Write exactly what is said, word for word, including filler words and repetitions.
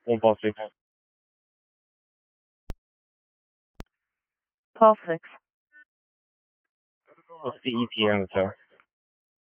One past six. Past six. What's the E T A on the tower?